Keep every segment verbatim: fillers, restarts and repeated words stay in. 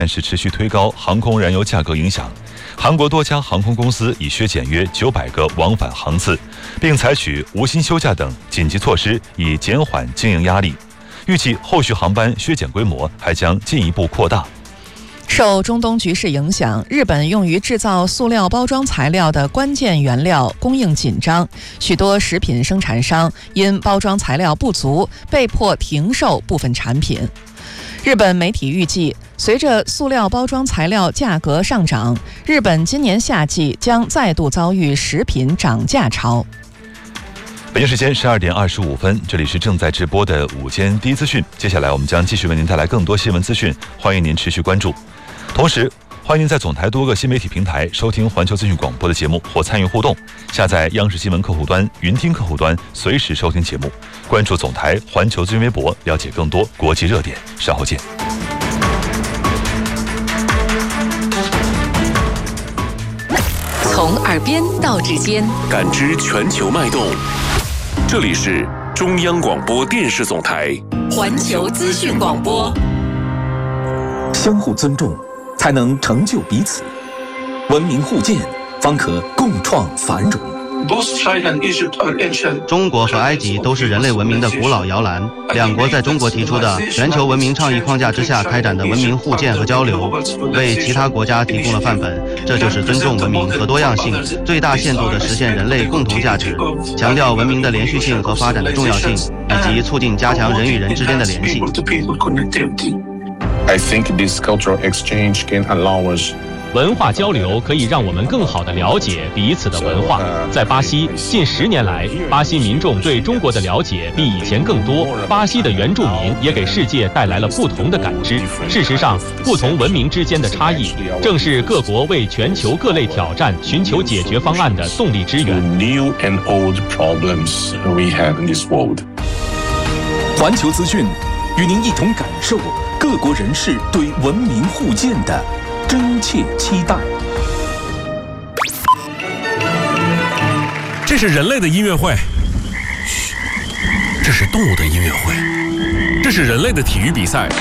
但是持续推高航空燃油价格影响，韩国多家航空公司已削减约九百个往返航次，并采取无薪休假等紧急措施，以减缓经营压力。预计后续航班削减规模还将进一步扩大。 受中东局势影响，日本用于制造塑料包装材料的关键原料供应紧张，许多食品生产商因包装材料不足，被迫停售部分产品。日本媒体预计，随着塑料包装材料价格上涨，日本今年夏季将再度遭遇食品涨价潮。 北京时间十二点二十五分，这里是正在直播的午间第一资讯。接下来我们将继续为您带来更多新闻资讯，欢迎您持续关注。同时，欢迎您在总台多个新媒体平台收听环球资讯广播的节目或参与互动。下载央视新闻客户端、云听客户端，随时收听节目。关注总台环球资讯微博，了解更多国际热点。稍后见。 从耳边到指尖， 感知全球脉动。这里是中央广播电视总台环球资讯广播。 相互尊重，才能成就彼此；文明互鉴，方可共创繁荣。 中国和埃及都是人类文明的古老摇篮，两国在中国提出的全球文明倡议框架之下开展的文明互鉴和交流，为其他国家提供了范本。这就是尊重文明和多样性，最大限度地实现人类共同价值，强调文明的连续性和发展的重要性，以及促进加强人与人之间的联系。 I think this cultural exchange can allow us 文化交流可以让我们更好地了解彼此的文化。在巴西，近十年来，巴西民众对中国的了解比以前更多。巴西的原住民也给世界带来了不同的感知。事实上，不同文明之间的差异，正是各国为全球各类挑战寻求解决方案的动力之源。 new and old problems we have in this world. 环球资讯与您一同感受各国人士对文明互鉴的真切期待。 这是人类的音乐会，嘘，这是动物的音乐会，这是人类的体育比赛，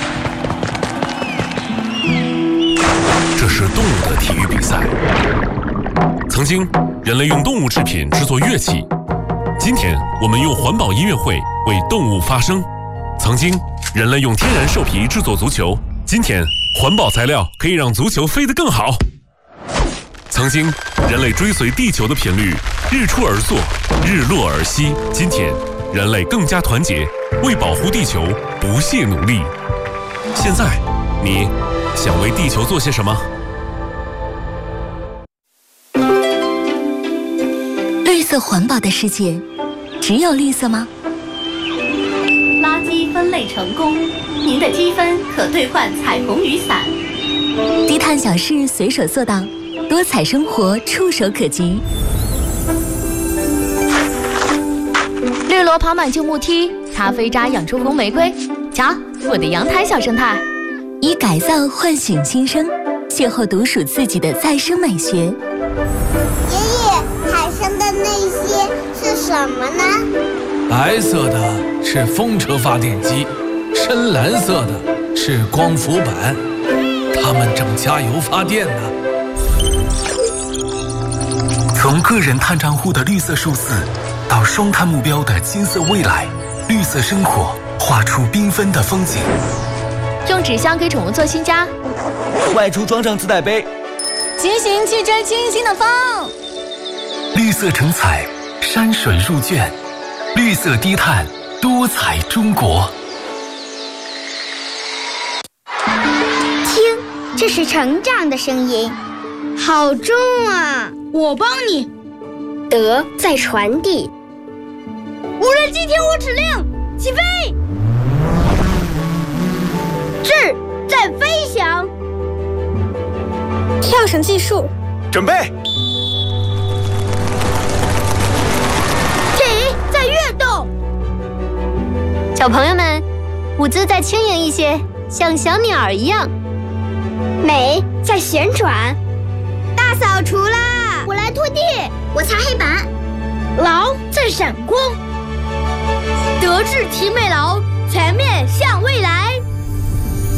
这是动物的体育比赛。曾经，人类用动物制品制作乐器，今天我们用环保音乐会为动物发声。曾经，人类用天然兽皮制作足球，今天环保材料可以让足球飞得更好。曾经，人类追随地球的频率，日出而作，日落而息。今天，人类更加团结，为保护地球不懈努力。现在，你想为地球做些什么？ 绿色环保的世界，只有绿色吗？ 垃圾分类成功，您的积分可兑换彩虹雨伞。 低碳小事随手做到，多彩生活触手可及。 绿萝跑满旧木梯，咖啡渣养出红玫瑰。瞧，我的阳台小生态。 以改造唤醒新生，邂逅独属自己的再生美学。 爷爷，海上的那些是什么呢？ 白色的是风车发电机，深蓝色的是光伏板，它们正加油发电呢。 从个人碳账户的绿色数字，到双碳目标的金色未来，绿色生活画出缤纷的风景。 用纸箱给宠物做新家， 外出装上自带杯， 骑行去追清新的风。 绿色成彩，山水入卷。绿色低碳，多彩中国。 听，这是成长的声音，好重啊！ 我帮你。 德在传递。 无人机听我指令，起飞。 智在飞翔。跳绳计数， 准备。 小朋友们，舞姿再轻盈一些，像小鸟儿一样。 美在旋转。大扫除啦！我来拖地，我擦黑板。 劳在闪光。德智体美劳，全面向未来。